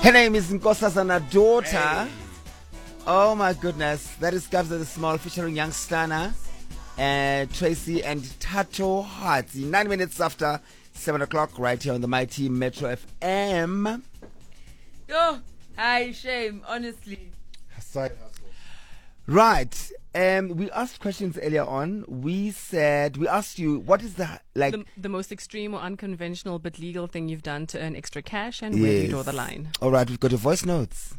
Her name is Nkosazana Daughter. Hey. Oh my goodness. That is Gabs of the Small featuring Young Stana and Tracy and Tato Hearts. 9 minutes after 7 o'clock right here on the Mighty Metro FM. Yo, hi, shame, honestly. Side hustle. Right. We asked questions earlier on. We asked you, what is the most extreme or unconventional but legal thing you've done to earn extra cash, and where do you draw the line? All right, we've got your voice notes.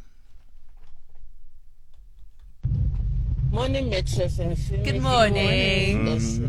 Morning, Metro. Good morning.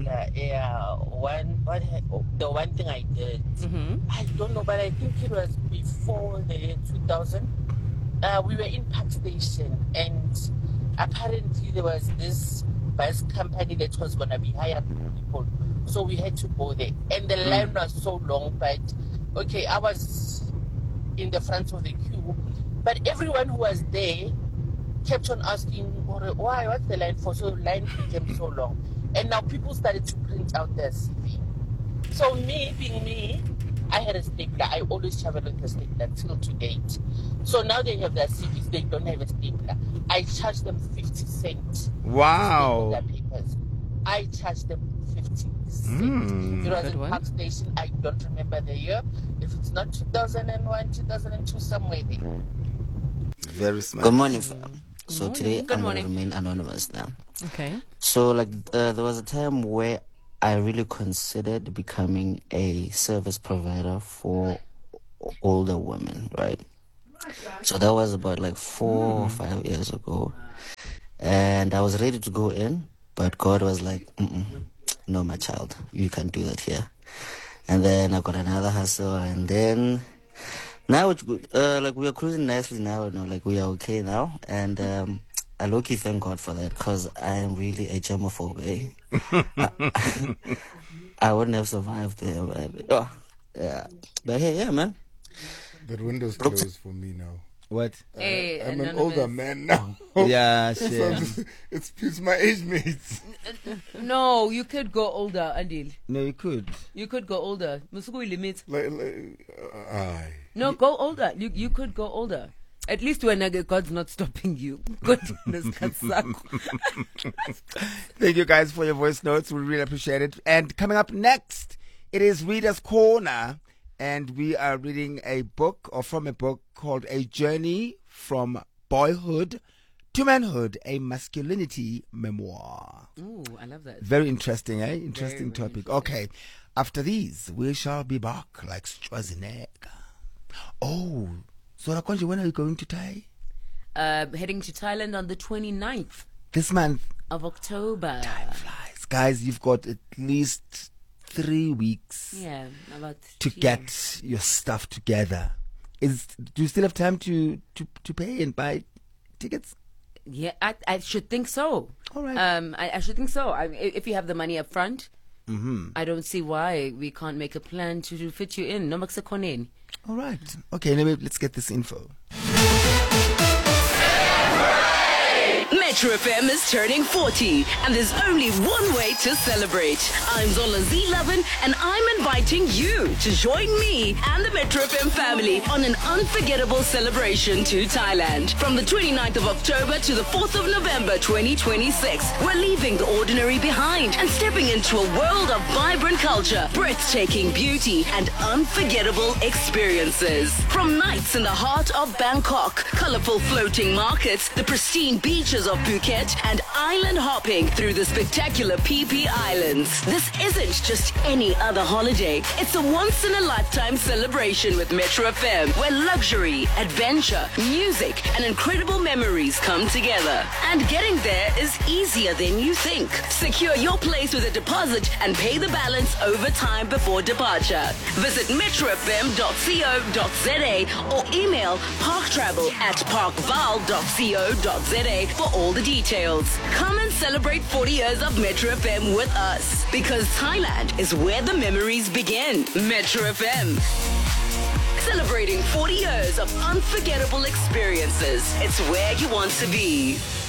The one thing I did, I don't know, but I think it was before the year 2000. We were in Park Station, and apparently there was this bus company that was going to be hiring people. So we had to go there. And the line was so long, but okay, I was in the front of the queue. But everyone who was there kept on asking, why, what's the line for? So the line became so long. And now people started to print out their CV. So me, being me, I had a stapler. I always travel with a stapler till to date. So now they have their CVs, they don't have a stapler. I charge them 50 cents. Wow. Their papers. I charge them 50 cents. It was in Park Station. I don't remember the year. If it's not 2001, 2002, somewhere there. Very smart. Good morning, fam. So today I'm going to remain anonymous now. Okay. So there was a time where I really considered becoming a service provider for older women, right? So that was about 4 or 5 years ago. And I was ready to go in, but God was like, no, my child, you can't do that here. And then I got another hustle, and then now it's good. We are cruising nicely now, we are okay now. And I low-key thank God for that, because I am really a germaphobe. I wouldn't have survived there, but But hey, yeah, man. That window's closed for me now. What? Hey, I'm an older man now. Yeah, shit. So it's my age mates. No, you could go older, Andil. No, you could. You could go older. Musuku limit. No, go older. You could go older. At least when God's not stopping you. Goodness, Thank you guys for your voice notes. We really appreciate it. And coming up next, it is Reader's Corner. And we are reading a book, or from a book called A Journey from Boyhood to Manhood, a Masculinity Memoir. Ooh, I love that. Very interesting, eh? Interesting topic. Okay. After these, we shall be back like Schwarzenegger. Oh, so Rakonji, when are you going to Thai? Heading to Thailand on the 29th. This month? Of October. Time flies. Guys, you've got at least 3 weeks to get your stuff together. Do you still have time to pay and buy tickets? Yeah, I should think so. All right. I should think so. If you have the money up front, I don't see why we can't make a plan to fit you in. No maksakonen. All right. Okay, anyway, let's get this info. Metro FM is turning 40, and there's only one way to celebrate. I'm Zola Z11, and I'm inviting you to join me and the Metro FM family on an unforgettable celebration to Thailand. From the 29th of October to the 4th of November 2026, we're leaving the ordinary behind and stepping into a world of vibrant culture, breathtaking beauty, and unforgettable experiences. From nights in the heart of Bangkok, colorful floating markets, the pristine beaches of Phuket, and island hopping through the spectacular PP Islands. This isn't just any other holiday. It's a once-in-a-lifetime celebration with Metro FM, where luxury, adventure, music, and incredible memories come together. And getting there is easier than you think. Secure your place with a deposit and pay the balance over time before departure. Visit metrofm.co.za or email parktravel@parkval.co.za for all the details. Come and celebrate 40 years of Metro FM with us, because Thailand is where the memories begin. Metro FM. Celebrating 40 years of unforgettable experiences. It's where you want to be.